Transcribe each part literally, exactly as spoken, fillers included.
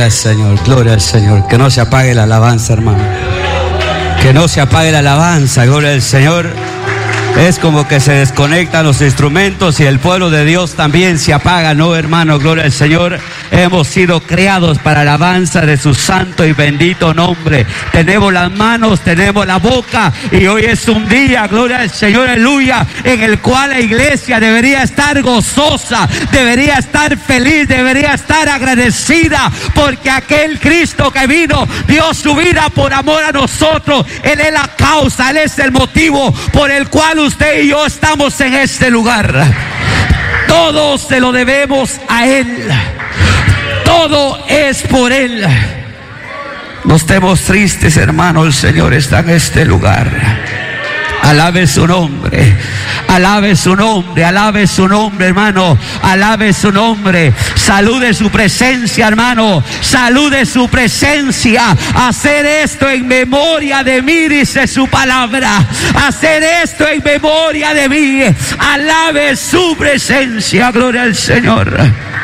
al Señor, gloria al Señor. Que no se apague la alabanza, hermano. Que no se apague la alabanza, gloria al Señor. Es como que se desconectan los instrumentos y el pueblo de Dios también se apaga, ¿no, hermano? Gloria al Señor. Hemos sido creados para la alabanza de su santo y bendito nombre. Tenemos las manos, tenemos la boca, y hoy es un día, gloria al Señor, aleluya, en el cual la iglesia debería estar gozosa, debería estar feliz, debería estar agradecida, porque aquel Cristo que vino dio su vida por amor a nosotros. Él es la causa, Él es el motivo por el cual usted y yo estamos en este lugar. Todo se lo debemos a Él. Todo es por Él. No estemos tristes, hermano. El Señor está en este lugar. Alabe su nombre, alabe su nombre, alabe su nombre, hermano, alabe su nombre. Salude su presencia, hermano, salude su presencia. Hacer esto en memoria de mí, dice su palabra. Hacer esto en memoria de mí. Alabe su presencia, gloria al Señor.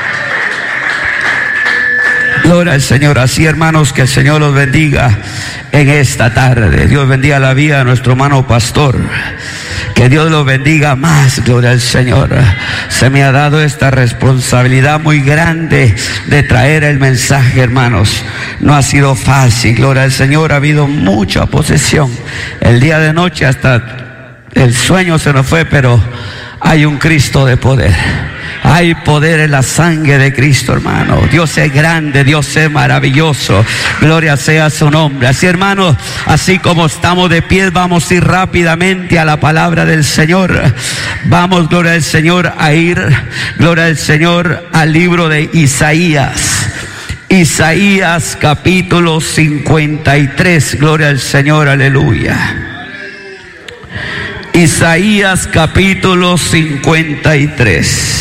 Gloria al Señor. Así, hermanos, que el Señor los bendiga en esta tarde. Dios bendiga la vida de nuestro hermano pastor. Que Dios los bendiga más, gloria al Señor. Se me ha dado esta responsabilidad muy grande de traer el mensaje, hermanos. No ha sido fácil, gloria al Señor. Ha habido mucha posesión. El día de noche hasta el sueño se nos fue, pero hay un Cristo de poder. Hay poder en la sangre de Cristo, hermano. Dios es grande, Dios es maravilloso. Gloria sea su nombre. Así, hermanos, así como estamos de pie, vamos a ir rápidamente a la palabra del Señor. Vamos, gloria al Señor, a ir, gloria al Señor, al libro de Isaías. Isaías capítulo cincuenta y tres. Gloria al Señor, aleluya. Isaías capítulo cincuenta y tres.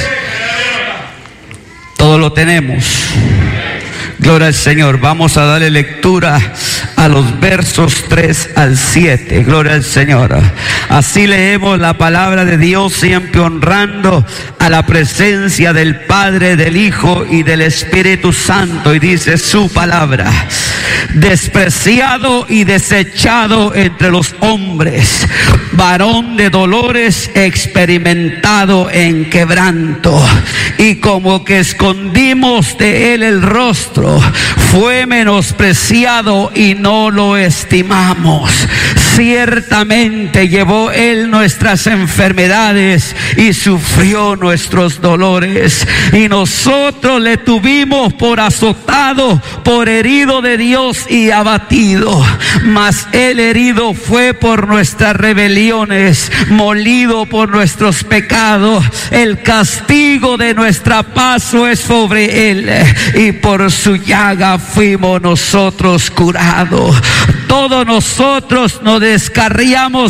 Todo lo tenemos. Gloria al Señor. Vamos a darle lectura a los versos tres al siete. Gloria al Señor. Así leemos la palabra de Dios, siempre honrando a la presencia del Padre, del Hijo y del Espíritu Santo. Y dice su palabra: despreciado y desechado entre los hombres, varón de dolores, experimentado en quebranto, y como que escondimos de él el rostro, fue menospreciado y no lo estimamos. Ciertamente llevó él nuestras enfermedades y sufrió nuestros dolores, y nosotros le tuvimos por azotado, por herido de Dios y abatido. Mas él herido fue por nuestras rebeliones, molido por nuestros pecados. El castigo de nuestra paz fue sobre él, y por su llaga fuimos nosotros curados. Todos nosotros nos descarriamos